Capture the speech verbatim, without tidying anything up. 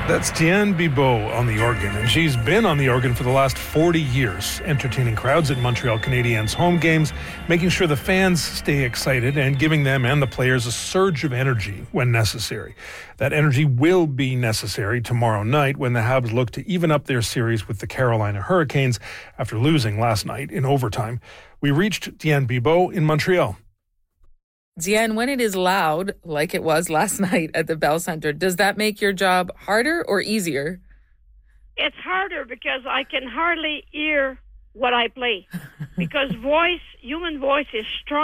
That's Diane Bibeau on the organ, and she's been on the organ for the last forty years, entertaining crowds at Montreal Canadiens home games, making sure the fans stay excited and giving them and the players a surge of energy when necessary. That energy will be necessary tomorrow night when the Habs look to even up their series with the Carolina Hurricanes after losing last night in overtime. We reached Diane Bibeau in Montreal. Diane, when it is loud, like it was last night at the Bell Center, does that make your job harder or easier? It's harder because I can hardly hear what I play. Because voice, human voice is strong.